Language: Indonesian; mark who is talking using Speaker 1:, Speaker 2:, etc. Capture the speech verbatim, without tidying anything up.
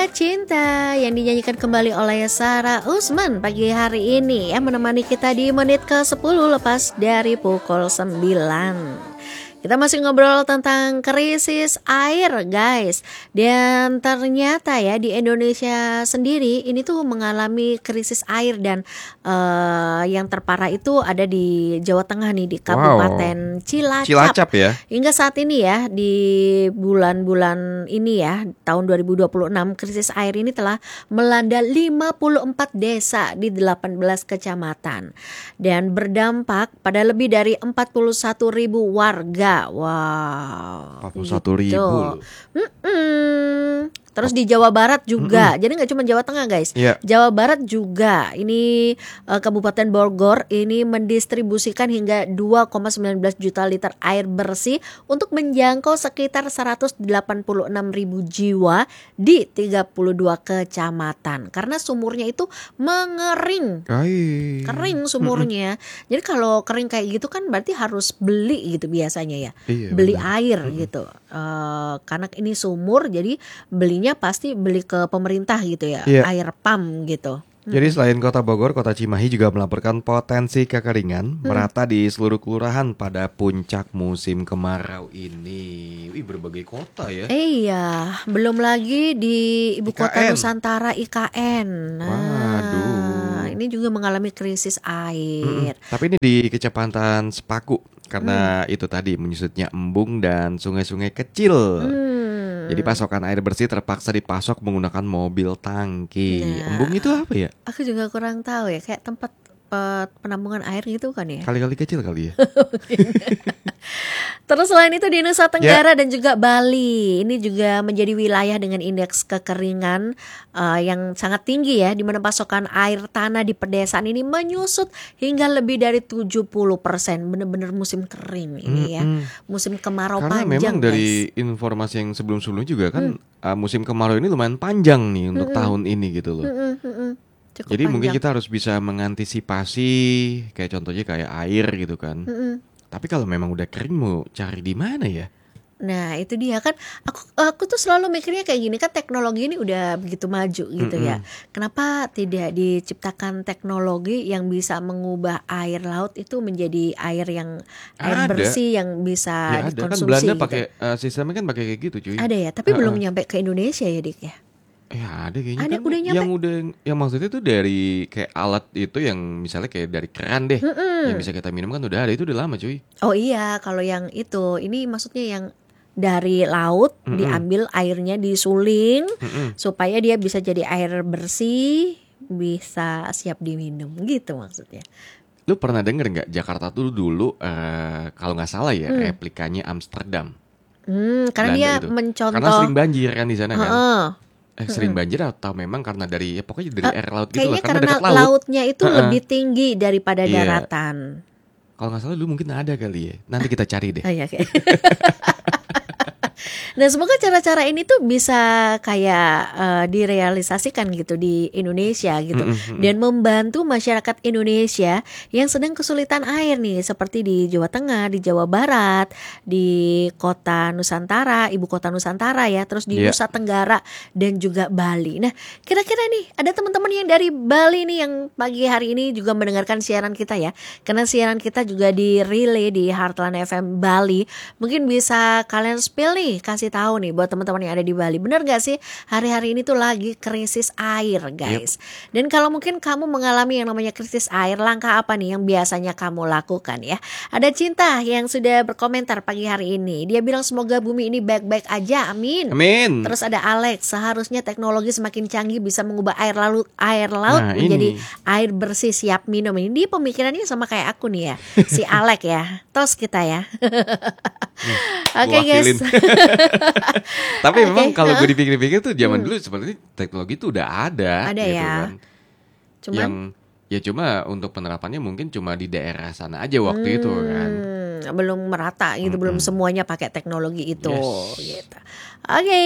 Speaker 1: Ada Cinta yang dinyanyikan kembali oleh Sarah Usman pagi hari ini yang menemani kita di menit ke sepuluh lepas dari pukul sembilan. Kita masih ngobrol tentang krisis air guys. Dan ternyata ya di Indonesia sendiri ini tuh mengalami krisis air. Dan uh, yang terparah itu ada di Jawa Tengah nih, di Kabupaten wow. Cilacap.
Speaker 2: Cilacap ya.
Speaker 1: Hingga saat ini ya, di bulan-bulan ini ya, tahun dua ribu dua puluh enam, krisis air ini telah melanda lima puluh empat desa di delapan belas kecamatan. Dan berdampak pada lebih dari empat puluh satu ribu warga. Wow,
Speaker 2: empat puluh satu ribu.
Speaker 1: Mm-mm. Terus di Jawa Barat juga, mm-mm. jadi nggak cuma Jawa Tengah guys, yeah. Jawa Barat juga. Ini uh, Kabupaten Bogor ini mendistribusikan hingga dua koma sembilan belas juta liter air bersih untuk menjangkau sekitar seratus delapan puluh enam ribu jiwa di tiga puluh dua kecamatan. Karena sumurnya itu mengering,
Speaker 2: Ay.
Speaker 1: kering sumurnya. Mm-mm. Jadi kalau kering kayak gitu kan berarti harus beli gitu biasanya ya,
Speaker 2: iya,
Speaker 1: beli
Speaker 2: benar.
Speaker 1: air
Speaker 2: Mm-mm.
Speaker 1: gitu. Uh, karena ini sumur, jadi belinya pasti beli ke pemerintah gitu ya, yeah. air pam gitu.
Speaker 2: Jadi selain Kota Bogor, Kota Cimahi juga melaporkan potensi kekeringan hmm. merata di seluruh kelurahan pada puncak musim kemarau ini. Wih, berbagai kota ya.
Speaker 1: Iya, belum lagi di ibu
Speaker 2: I K N.
Speaker 1: Kota Nusantara I K N. Nah,
Speaker 2: waduh.
Speaker 1: Ini juga mengalami krisis air.
Speaker 2: Mm-mm. Tapi ini di Kecamatan Sepaku karena hmm. itu tadi menyusutnya embung dan sungai-sungai kecil. Hmm. Jadi pasokan air bersih terpaksa dipasok menggunakan mobil tangki. Nah, embung itu apa ya?
Speaker 1: Aku juga kurang tahu ya, kayak tempat penampungan air gitu kan ya.
Speaker 2: Kali-kali kecil kali ya.
Speaker 1: Terus selain itu di Nusa Tenggara yeah. dan juga Bali, ini juga menjadi wilayah dengan indeks kekeringan uh, yang sangat tinggi ya, di mana pasokan air tanah di pedesaan ini menyusut hingga lebih dari tujuh puluh persen. Benar-benar musim kering ini ya, mm-hmm. musim kemarau
Speaker 2: karena
Speaker 1: panjang.
Speaker 2: Karena memang dari
Speaker 1: guys.
Speaker 2: informasi yang sebelum-sebelumnya juga kan mm. uh, musim kemarau ini lumayan panjang nih untuk mm-hmm. tahun ini gitu loh.
Speaker 1: Mm-hmm. Mm-hmm. Cukup
Speaker 2: Jadi
Speaker 1: panjang.
Speaker 2: Mungkin kita harus bisa mengantisipasi kayak contohnya kayak air gitu kan. Mm-hmm. Tapi kalau memang udah kering mau cari di mana ya?
Speaker 1: Nah itu dia kan, aku aku tuh selalu mikirnya kayak gini kan, teknologi ini udah begitu maju gitu mm-hmm. ya. Kenapa tidak diciptakan teknologi yang bisa mengubah air laut itu menjadi air yang air
Speaker 2: ada.
Speaker 1: bersih yang bisa
Speaker 2: ya,
Speaker 1: dikonsumsi?
Speaker 2: Kan Belanda
Speaker 1: gitu.
Speaker 2: pakai uh, sistemnya kan pakai kayak gitu cuy.
Speaker 1: Ada ya, tapi uh-uh. belum nyampe ke Indonesia ya Dik ya.
Speaker 2: Ya ada kayaknya
Speaker 1: ada,
Speaker 2: kan
Speaker 1: udah
Speaker 2: yang udah yang maksudnya itu dari kayak alat itu yang misalnya kayak dari keran deh mm-mm. yang bisa kita minum kan udah ada, itu udah lama cuy.
Speaker 1: Oh iya, kalau yang itu ini maksudnya yang dari laut mm-mm. diambil airnya disuling mm-mm. supaya dia bisa jadi air bersih, bisa siap diminum gitu maksudnya.
Speaker 2: Lu pernah denger nggak Jakarta tuh dulu uh, kalau nggak salah ya mm. replikanya Amsterdam.
Speaker 1: Hmm, karena
Speaker 2: Belanda
Speaker 1: dia
Speaker 2: itu.
Speaker 1: mencontoh.
Speaker 2: Karena sering banjir kan di sana kan.
Speaker 1: Uh-uh.
Speaker 2: Eh, sering banjir atau memang karena dari ya pokoknya dari
Speaker 1: uh,
Speaker 2: air laut gitu
Speaker 1: kayaknya
Speaker 2: lah,
Speaker 1: karena,
Speaker 2: karena dekat laut.
Speaker 1: lautnya itu uh-uh. lebih tinggi daripada
Speaker 2: yeah.
Speaker 1: daratan.
Speaker 2: Kalau nggak salah dulu mungkin ada kali ya. Nanti kita cari deh.
Speaker 1: Oh, iya, okay. Nah semoga cara-cara ini tuh bisa kayak uh, direalisasikan gitu di Indonesia gitu, mm-hmm. dan membantu masyarakat Indonesia yang sedang kesulitan air nih, seperti di Jawa Tengah, di Jawa Barat, di kota Nusantara, ibu kota Nusantara ya, terus di yeah. Nusa Tenggara dan juga Bali. Nah kira-kira nih ada teman-teman yang dari Bali nih yang pagi hari ini juga mendengarkan siaran kita ya, karena siaran kita juga di relay di Heartland F M Bali. Mungkin bisa kalian spill nih, kasih tahu nih buat teman-teman yang ada di Bali, benar gak sih hari-hari ini tuh lagi krisis air guys. Yep. Dan kalau mungkin kamu mengalami yang namanya krisis air, langkah apa nih yang biasanya kamu lakukan ya? Ada Cinta yang sudah berkomentar pagi hari ini, dia bilang semoga bumi ini baik-baik aja, amin.
Speaker 2: Amin.
Speaker 1: Terus ada Alex, seharusnya teknologi semakin canggih bisa mengubah air laut air laut nah, menjadi ini. air bersih siap minum. Ini dia pemikirannya sama kayak aku nih ya, si Alex ya. Tos kita ya. Oke okay, guys.
Speaker 2: Tapi okay. memang kalau
Speaker 1: huh?
Speaker 2: gue dipikir-pikir tuh zaman hmm. dulu seperti teknologi tuh udah ada.
Speaker 1: Ada
Speaker 2: gitu
Speaker 1: ya.
Speaker 2: Kan.
Speaker 1: Cuman
Speaker 2: yang ya cuma untuk penerapannya mungkin cuma di daerah sana aja waktu hmm, itu kan.
Speaker 1: Belum merata gitu, hmm. belum semuanya pakai teknologi itu.
Speaker 2: Yes.
Speaker 1: Gitu. Oke. Okay.